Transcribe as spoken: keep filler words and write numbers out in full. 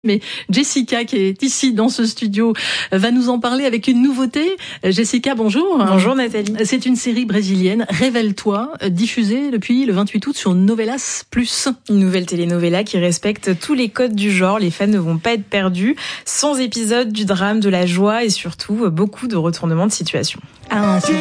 Mais Jessica, qui est ici dans ce studio, va nous en parler avec une nouveauté. Jessica, bonjour. Bonjour Nathalie. C'est une série brésilienne, Révèle-toi, diffusée depuis le vingt-huit août sur Novelas plus. Une nouvelle telenovela qui respecte tous les codes du genre. Les fans ne vont pas être perdus. cent épisodes, du drame, de la joie et surtout beaucoup de retournements de situation. Ah, c'est